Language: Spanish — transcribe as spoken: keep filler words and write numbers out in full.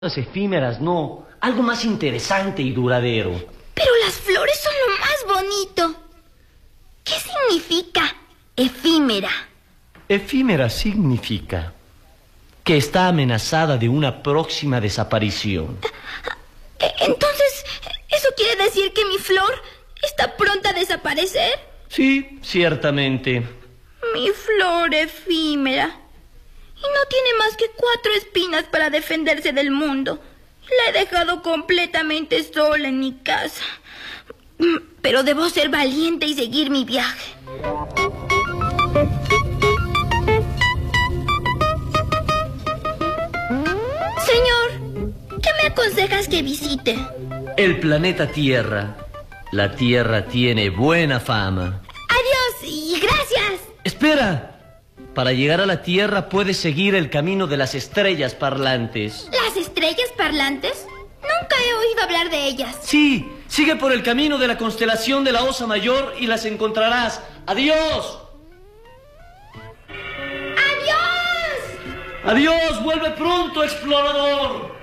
Las efímeras, no. Algo más interesante y duradero. Pero las flores son lo más bonito. ¿Qué significa efímera? Efímera significa que está amenazada de una próxima desaparición. Entonces, ¿eso quiere decir que mi flor está pronta a desaparecer? Sí, ciertamente. Mi flor efímera. Y no tiene más que cuatro espinas para defenderse del mundo. La he dejado completamente sola en mi casa. Pero debo ser valiente y seguir mi viaje. Señor, ¿qué me aconsejas que visite? El planeta Tierra. La Tierra tiene buena fama. Adiós y gracias. ¡Espera! Para llegar a la Tierra puedes seguir el camino de las estrellas parlantes. ¿Las estrellas parlantes? Nunca he oído hablar de ellas. Sí, sigue por el camino de la constelación de la Osa Mayor y las encontrarás. ¡Adiós! ¡Adiós! ¡Adiós! ¡Vuelve pronto, explorador!